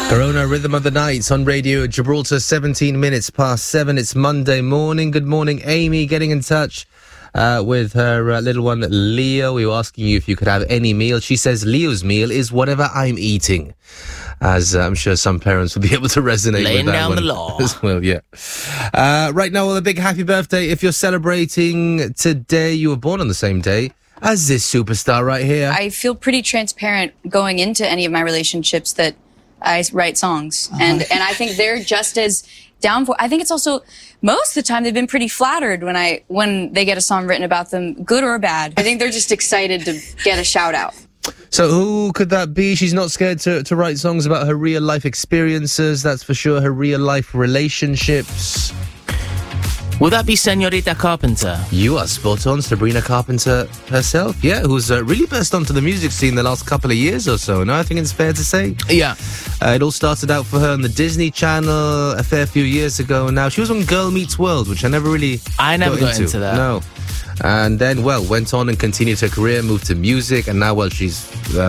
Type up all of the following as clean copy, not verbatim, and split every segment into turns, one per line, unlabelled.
Corona Rhythm of the Night on Radio Gibraltar, 17 minutes past 7. It's Monday morning. Good morning, Amy, getting in touch with her little one, Leo. We were asking you if you could have any meal. She says Leo's meal is whatever I'm eating. As I'm sure some parents will be able to resonate
Laying
with that
down
one
the law.
as well, yeah. Right now, well, a big happy birthday. If you're celebrating today, you were born on the same day as this superstar right here.
I feel pretty transparent going into any of my relationships that I write songs. And I think they're just as down for. I think it's also, most of the time, they've been pretty flattered when they get a song written about them, good or bad. I think they're just excited to get a shout out.
So who could that be? She's not scared to write songs about her real life experiences, that's for sure, her real life relationships.
Will that be Senorita Carpenter?
You are spot on, Sabrina Carpenter herself, yeah, who's really burst onto the music scene the last couple of years or so, no? I think it's fair to say.
Yeah.
It all started out for her on the Disney Channel a fair few years ago, and now she was on Girl Meets World, which I never got
into that.
No. And then, well, went on and continued her career, moved to music, and now, well, she's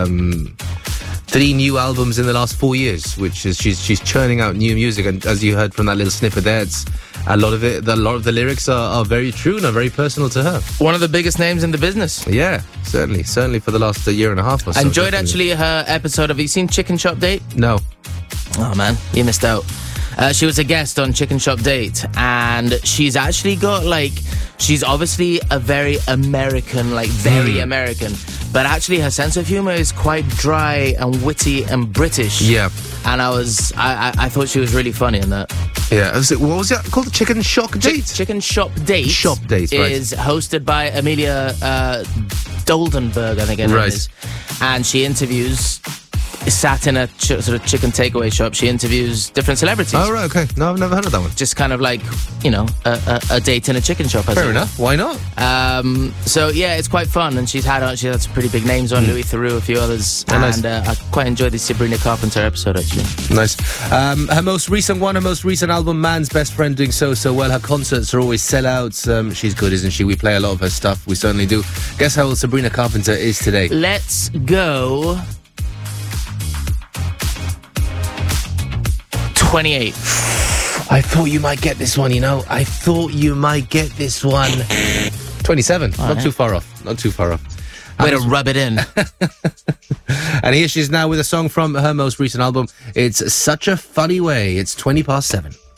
3 new albums in the last 4 years, which is she's churning out new music. And as you heard from that little snippet there, it's a lot of the lyrics are very true and are very personal to her.
One of the biggest names in the business.
Yeah, certainly for the last year and a half or so.
I enjoyed actually her episode of, have you seen Chicken Shop Date?
No.
Oh man, you missed out. She was a guest on Chicken Shop Date, and she's actually got she's obviously a very American, very American, but actually her sense of humor is quite dry and witty and British.
Yeah.
And I thought she was really funny in that.
Yeah. What was it called? Chicken Shop Date?
Chicken Shop Date.
Shop Date, right.
Is hosted by Amelia Doldenberg, I think her name is. And she interviews, sat in a sort of chicken takeaway shop, she interviews different celebrities.
Oh, right, okay. No, I've never heard of that one.
Just kind of like, a date in a chicken shop.
Fair enough. Why not?
So, yeah, it's quite fun. And she had some pretty big names on, Louis Theroux, a few others.
Oh, nice.
And I quite enjoyed the Sabrina Carpenter episode, actually.
Nice. Her most recent album, Man's Best Friend, doing so well. Her concerts are always sellouts. She's good, isn't she? We play a lot of her stuff. We certainly do. Guess how old Sabrina Carpenter is today?
Let's go 28.
I thought you might get this one, 27.
Oh,
Not
yeah.
too far off.
Way to rub it in.
And here she is now with a song from her most recent album. It's Such a Funny Way. It's 20 past 7.